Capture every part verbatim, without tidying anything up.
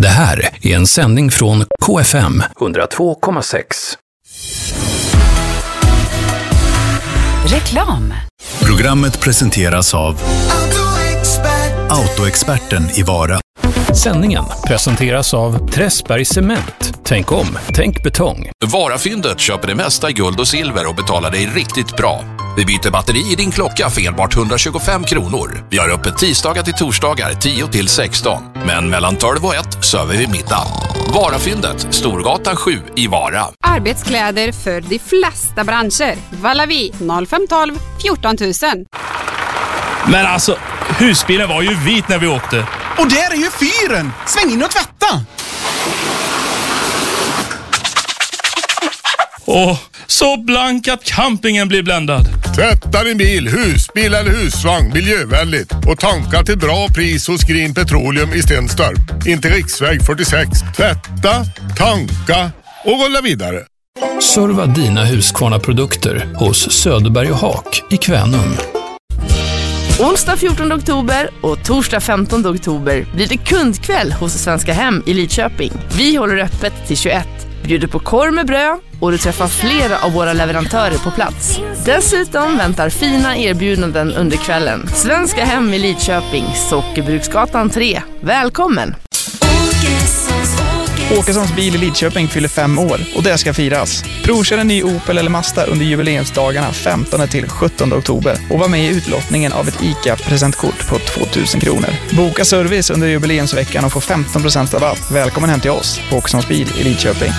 Det här är en sändning från K F M hundratvå komma sex. Reklam. Programmet presenteras av Autoexperten i Vara. Sändningen presenteras av Träsberg Cement. Tänk om, tänk betong. Varafyndet köper det mesta i guld och silver och betalar dig riktigt bra. Vi byter batteri i din klocka för enbart etthundratjugofem kronor. Vi har öppet tisdagar till torsdagar tio till sexton. Men mellan tolv och ett söver vi middag. Varafyndet, Storgatan sju i Vara. Arbetskläder för de flesta branscher. Valavi noll fem ett två fjorton tusen. Men alltså, husbilen var ju vit när vi åkte. Och där är ju fyren! Sväng in och tvätta! Åh, så blank att campingen blir bländad. Tvätta din bil, husbil eller husvagn miljövänligt och tanka till bra pris hos Green Petroleum i Stenstorp. Inte riksväg fyrtiosex. Tvätta, tanka och rulla vidare. Serva dina Husqvarna-produkter hos Söderberg och Haak i Kvänum. Onsdag fjortonde oktober och torsdag femtonde oktober blir det kundkväll hos Svenska Hem i Lidköping. Vi håller öppet till tjugoett, bjuder på korv med bröd och du träffar flera av våra leverantörer på plats. Dessutom väntar fina erbjudanden under kvällen. Svenska Hem i Lidköping, Sockerbruksgatan tre. Välkommen! Åkessons bil i Lidköping fyller fem år och det ska firas. Provkör en ny Opel eller Mazda under jubileumsdagarna femtonde till sjuttonde oktober och var med i utlottningen av ett ICA-presentkort på tvåtusen kronor. Boka service under jubileumsveckan och få femton procent rabatt. Välkommen hem till oss på Åkessons bil i Lidköping.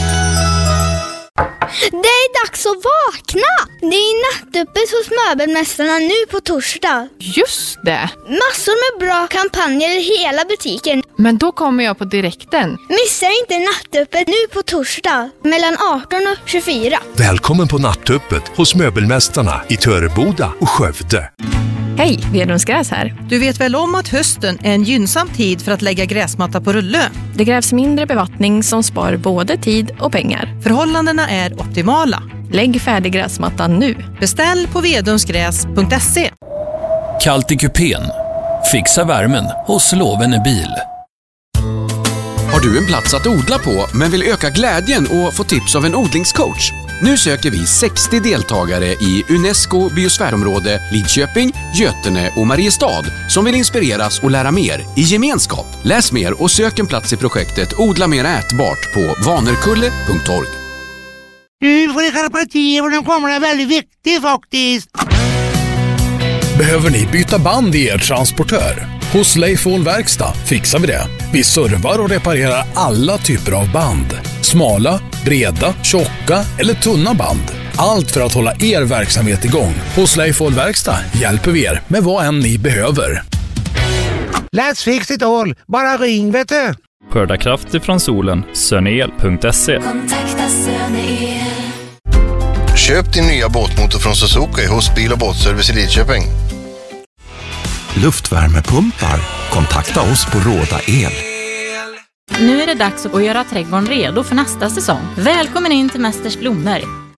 Det är dags att vakna! Det är nattöppet hos Möbelmästarna nu på torsdag. Just det! Massor med bra kampanjer i hela butiken. Men då kommer jag på direkten. Missa inte nattöppet nu på torsdag mellan arton och tjugofyra. Välkommen på nattöppet hos Möbelmästarna i Töreboda och Skövde. Hej, Vedums Gräs här. Du vet väl om att hösten är en gynnsam tid för att lägga gräsmatta på rulle? Det krävs mindre bevattning som spar både tid och pengar. Förhållandena är optimala. Lägg färdig gräsmattan nu. Beställ på vedumsgräs punkt se. Kallt i kupén. Fixa värmen hos Loven bil. Har du en plats att odla på men vill öka glädjen och få tips av en odlingscoach? Nu söker vi sextio deltagare i UNESCO biosfärområde Lidköping, Götene och Mariestad som vill inspireras och lära mer i gemenskap. Läs mer och sök en plats i projektet Odla mer ätbart på vanerkulle punkt org. Nu får ni skärpa till och den kommer är väldigt viktig faktiskt. Behöver ni byta band i er transportör? Hos Leifon Verkstad fixar vi det. Vi servar och reparerar alla typer av band. Smala, breda, tjocka eller tunna band. Allt för att hålla er verksamhet igång. Hos Leifon Verkstad hjälper vi er med vad än ni behöver. Let's fix it all. Bara ring, vet du. Skörda kraft ifrån solen. Sönel punkt se. Kontakta Sönel. Köp din nya båtmotor från Suzuki hos Bil- och båtservice i Lidköping. Luftvärmepumpar. Kontakta oss på Råda El. Nu är det dags att göra trädgården redo för nästa säsong. Välkommen in till Mästers blommor.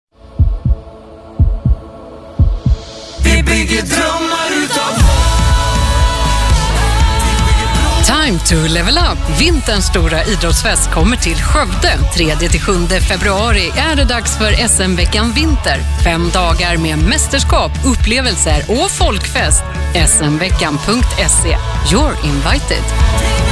Vi bygger drömmar utav. Time to level up. Vinterns stora idrottsfest kommer till Skövde. tredje till sjunde februari är det dags för S M-veckan Vinter. Fem dagar med mästerskap, upplevelser och folkfest. S M veckan punkt se. You're invited.